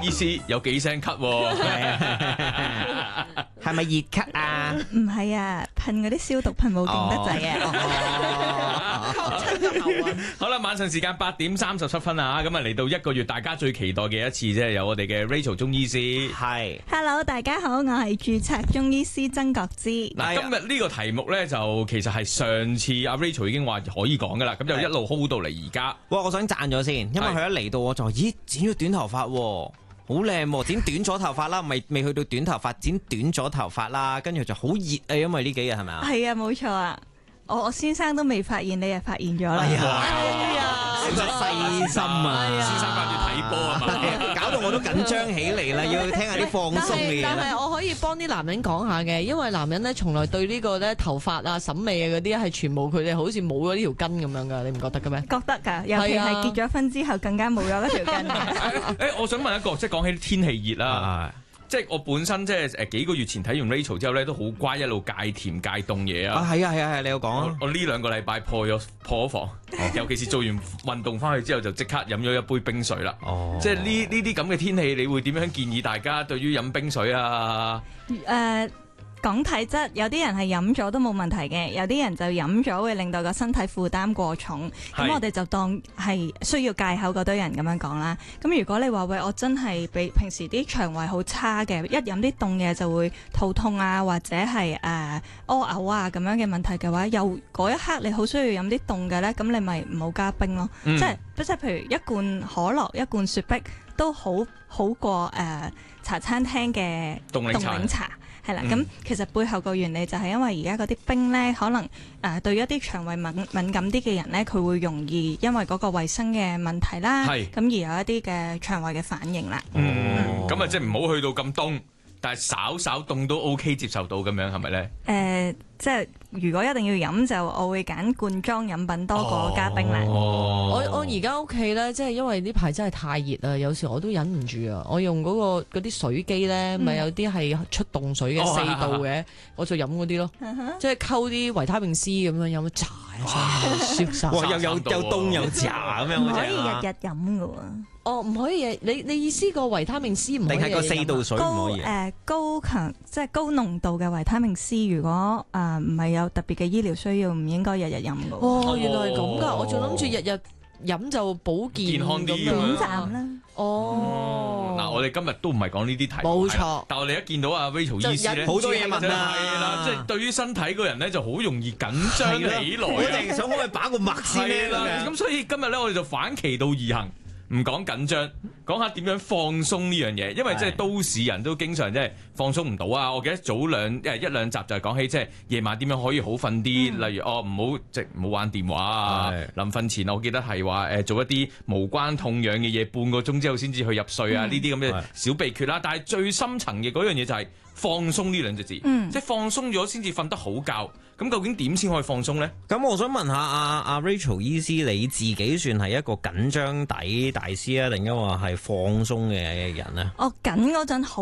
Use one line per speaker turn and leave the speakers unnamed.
醫師有幾聲咳喎，
係咪熱咳啊？
唔係啊，噴嗰啲消毒噴霧勁得滯啊！
好啦，晚上時間8:37啊，咁啊嚟到1個月大家最期待嘅一次啫，有我哋嘅 Rachel 中醫師。
係
Hello， 大家好，我係註冊中醫師曾國芝。
嗱，今日呢個題目呢，就其實係上次阿 Rachel 已經話可以講噶啦，咁就一路 hold 到嚟而家。
哇！我想讚咗先，因為佢一嚟到我就話咦，剪咗短頭髮喎。好靚喎，剪短咗頭髮啦，未去到短頭髮，剪短咗頭髮啦，跟住就好熱啊，因為呢幾日係咪啊？
係啊，冇錯啊，我先生都未發現，你又發現咗啦。
哎呀，先生細心啊，
先生掛住睇波啊嘛，
搞到我都緊張起嚟啦，要聽下啲放鬆嘅嘢
但係我可以幫啲男人講下嘅，因為男人咧從來對呢個咧頭髮啊、審美啊嗰啲係全部佢哋好似冇咗呢條筋咁樣噶，你唔覺得嘅咩？
覺得㗎，尤其係結咗婚之後更加冇咗一條筋嘅。
我想問一個，即係講起天氣熱啦。即係我本身即係幾個月前睇完 Rachel 之後咧，都好乖，一路戒甜戒凍嘢啊！
係啊，你有講啊！
我呢2個禮拜破咗防，尤其是做完運動翻去之後，就即刻飲咗一杯冰水啦。即係呢啲咁嘅天氣，你會點樣建議大家對於飲冰水啊？
講體質，有啲人係飲咗都冇問題嘅，有啲人就飲咗會令到個身體負擔過重。咁我哋就當係需要戒口嗰堆人咁樣講啦。咁如果你話喂，我真係比平時啲腸胃好差嘅，一飲啲凍嘢就會肚痛啊，或者係屙嘔啊咁樣嘅問題嘅話，又嗰一刻你好需要飲啲凍嘅咧，咁你咪唔好加冰咯。即係譬如一罐可樂、一罐雪碧都好過茶餐廳嘅凍檸茶。係啦，咁其實背後個原理就係因為而家嗰啲冰咧，可能對一啲腸胃敏感啲嘅人咧，佢會容易因為嗰個衛生嘅問題啦，咁而有一啲嘅腸胃嘅反應啦。
咁啊，即係唔好去到咁凍，但係稍凍都 OK 接受到咁樣，係咪咧？
即係如果一定要飲，就我會揀罐裝飲品多過加冰啦。
我而家屋企咧，即係因為呢排真係太熱啦，有時我都忍唔住啊！我用嗰啲水機咧，咪有啲係出凍水嘅4度嘅，我就飲嗰啲咯，即係溝啲維他命 C 咁樣飲，炸燒晒。
哇！又凍又炸咁樣，
唔可以日日飲噶喎。
唔可以。你意思個維他命 C 唔可以？
定係個4度水唔可以？
高強即係高濃度嘅維他命 C， 如果唔係有特別嘅醫療需要，唔應該日日飲噶。
原來係咁噶，我仲諗住日日飲就保健
康啲
短暫啦。
嗱，我哋今日都唔係講呢啲題，
冇錯。
但係我哋一見到阿 Rachel 醫師咧，
好多嘢問啦，
係啦，即係對於身體嗰人咧就好容易緊張起來。
我淨係想可以把個脈先啦。
咁所以今日咧，我哋就反其道而行。唔講緊張，講下點樣放鬆呢樣嘢，因為即係都市人都經常即係放鬆唔到啊！我記得早一兩集就係講起即係夜晚點樣可以好瞓啲，例如唔好玩電話啊，臨瞓前我記得係話做一啲無關痛癢嘅嘢，半個鐘之後先至去入睡啊，呢啲咁嘅小秘訣啦。但係最深層嘅嗰樣嘢就係放鬆呢兩隻字，即係放鬆咗先至瞓得好覺。咁究竟點先可以放鬆呢？
咁我想問下阿 Rachel 醫師，你自己算係一個緊張底大師啊，定抑或係放鬆嘅人呢？
我緊嗰陣好